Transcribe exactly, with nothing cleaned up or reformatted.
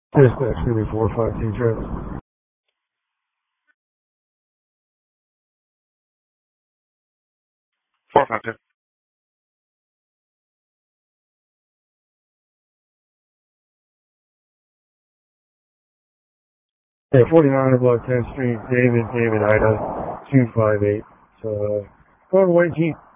Dispatch three four five two trips. four five two. Yeah, forty-nine block tenth Street, David, David, Ida, two five eight. So, uh, going white Jeep.